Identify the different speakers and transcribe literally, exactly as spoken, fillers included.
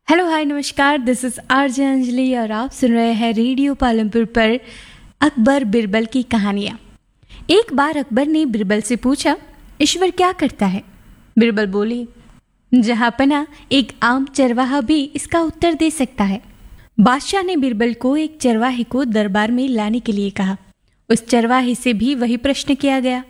Speaker 1: Hello hi नमस्कार, this is RJ Anjali और आप सुन रहे हैं रेडियो पालमपुर पर अकबर बिरबल की कहानियाँ। एक बार अकबर ने बिरबल से पूछा, ईश्वर क्या करता है? बिरबल बोली, जहाँ पना एक आम चरवाहा भी इसका उत्तर दे सकता है। बादशाह ने बिरबल को एक चरवाहे को दरबार में लाने के लिए कहा। उस चरवाहे से भी वही प्रश्न किया गया।